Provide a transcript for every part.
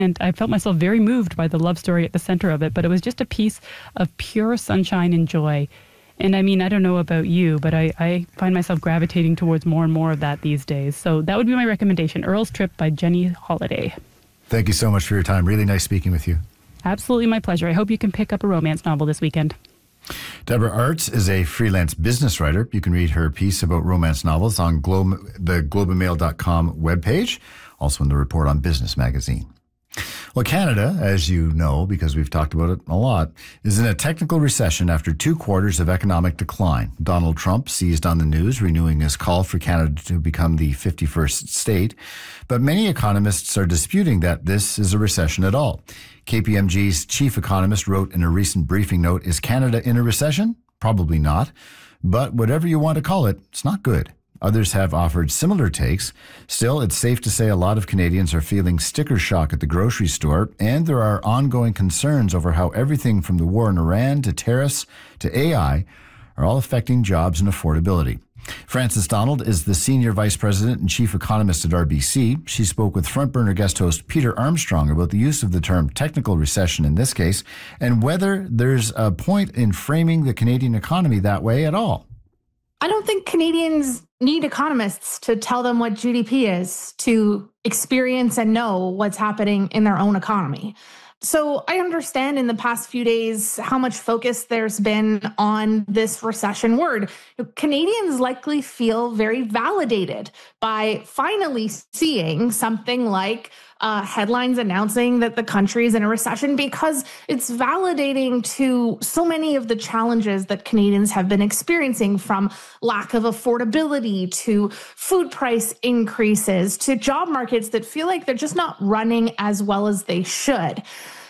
And I felt myself very moved by the love story at the center of it, but it was just a piece of pure sunshine and joy. And I mean, I don't know about you, but I find myself gravitating towards more and more of that these days. So that would be my recommendation, Earl's Trip by Jenny Holiday. Thank you so much for your time. Really nice speaking with you. Absolutely my pleasure. I hope you can pick up a romance novel this weekend. Deborah Arts is a freelance business writer. You can read her piece about romance novels on the globeandmail.com webpage, also in the Report on Business magazine. Well, Canada, as you know, because we've talked about it a lot, is in a technical recession after 2 quarters of economic decline. Donald Trump seized on the news, renewing his call for Canada to become the 51st state. But many economists are disputing that this is a recession at all. KPMG's chief economist wrote in a recent briefing note, "Is Canada in a recession? Probably not. But whatever you want to call it, it's not good." Others have offered similar takes. Still, it's safe to say a lot of Canadians are feeling sticker shock at the grocery store, and there are ongoing concerns over how everything from the war in Iran to tariffs to AI are all affecting jobs and affordability. Frances Donald is the Senior Vice President and Chief Economist at RBC. She spoke with Front Burner guest host Peter Armstrong about the use of the term technical recession in this case, and whether there's a point in framing the Canadian economy that way at all. I don't think Canadians need economists to tell them what GDP is to experience and know what's happening in their own economy. So I understand in the past few days how much focus there's been on this recession word. Canadians likely feel very validated by finally seeing something like headlines announcing that the country is in a recession, because it's validating to so many of the challenges that Canadians have been experiencing, from lack of affordability to food price increases to job markets that feel like they're just not running as well as they should.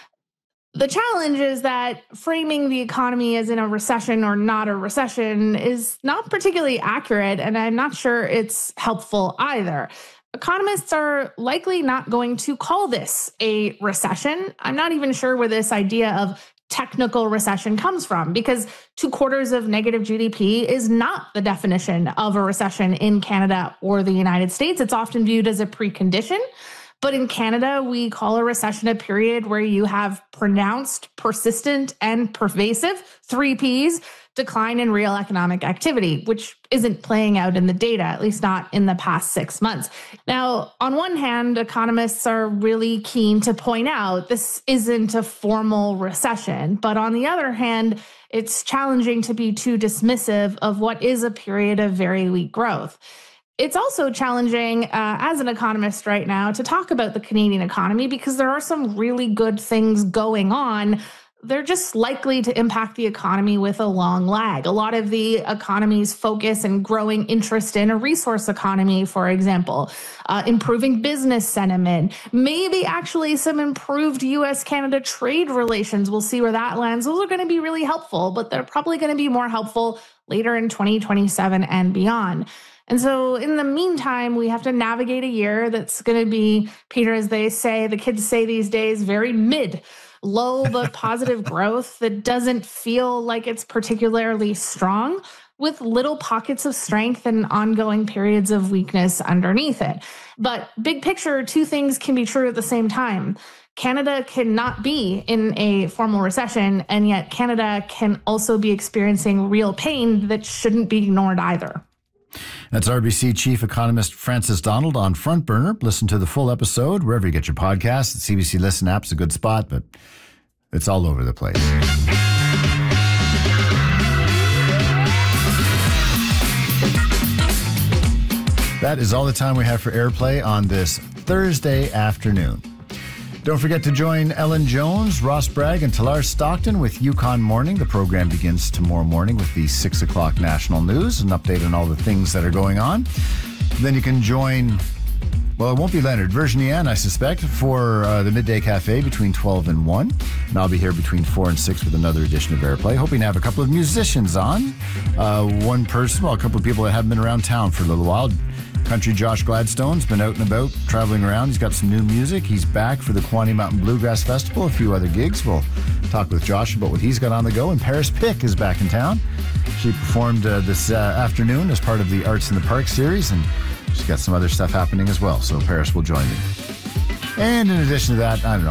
The challenge is that framing the economy as in a recession or not a recession is not particularly accurate, and I'm not sure it's helpful either. Economists are likely not going to call this a recession. I'm not even sure where this idea of technical recession comes from, because 2 quarters of negative GDP is not the definition of a recession in Canada or the United States. It's often viewed as a precondition. But in Canada, we call a recession a period where you have pronounced, persistent, and pervasive, 3 Ps, decline in real economic activity, which isn't playing out in the data, at least not in the past 6 months. Now, on one hand, economists are really keen to point out this isn't a formal recession. But on the other hand, it's challenging to be too dismissive of what is a period of very weak growth. It's also challenging as an economist right now to talk about the Canadian economy, because there are some really good things going on. They're just likely to impact the economy with a long lag. A lot of the economy's focus and growing interest in a resource economy, for example, improving business sentiment, maybe actually some improved U.S.-Canada trade relations. We'll see where that lands. Those are going to be really helpful, but they're probably going to be more helpful later in 2027 and beyond. And so in the meantime, we have to navigate a year that's going to be, Peter, as they say, the kids say these days, very low but positive growth that doesn't feel like it's particularly strong, with little pockets of strength and ongoing periods of weakness underneath it. But big picture, 2 things can be true at the same time. Canada cannot be in a formal recession, and yet Canada can also be experiencing real pain that shouldn't be ignored either. That's RBC Chief Economist Frances Donald on Front Burner. Listen to the full episode wherever you get your podcasts. The CBC Listen app's a good spot, but it's all over the place. That is all the time we have for Airplay on this Thursday afternoon. Don't forget to join Ellen Jones, Ross Bragg, and Talar Stockton with Yukon Morning. The program begins tomorrow morning with the 6 o'clock national news, an update on all the things that are going on. Then you can join, well, it won't be Leonard, Virginie Anne, I suspect, for the Midday Cafe between 12 and 1. And I'll be here between 4 and 6 with another edition of Airplay. Hoping to have a couple of musicians on. One person, well, a couple of people that haven't been around town for a little while. Country Josh Gladstone's been out and about, traveling around. He's got some new music. He's back for the Quaney Mountain Bluegrass Festival, a few other gigs. We'll talk with Josh about what he's got on the go. And Paris Pick is back in town. She performed this afternoon as part of the Arts in the Park series, and she's got some other stuff happening as well. So Paris will join me. And in addition to that, I don't know.